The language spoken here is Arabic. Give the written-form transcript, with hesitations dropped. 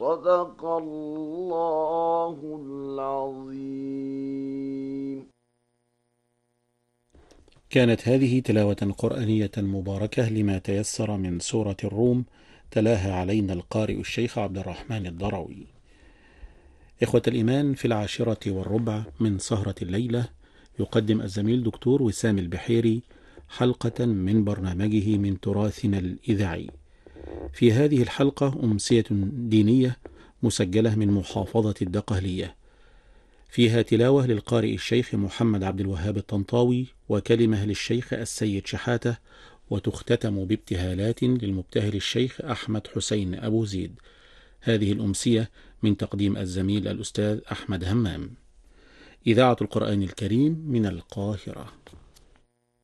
صدق الله العظيم. كانت هذه تلاوة قرآنية مباركة لما تيسر من سورة الروم، تلاها علينا القارئ الشيخ عبد الرحمن الضروي. إخوة الإيمان، في 10:15 من سهرة الليلة يقدم الزميل دكتور وسام البحيري حلقة من برنامجه من تراثنا الإذاعي. في هذه الحلقة أمسية دينية مسجلة من محافظة الدقهلية، فيها تلاوة للقارئ الشيخ محمد عبد الوهاب الطنطاوي وكلمة للشيخ السيد شحاتة، وتختتم بابتهالات للمبتهل الشيخ أحمد حسين أبو زيد. هذه الأمسية من تقديم الزميل الأستاذ أحمد همام. إذاعة القرآن الكريم من القاهرة.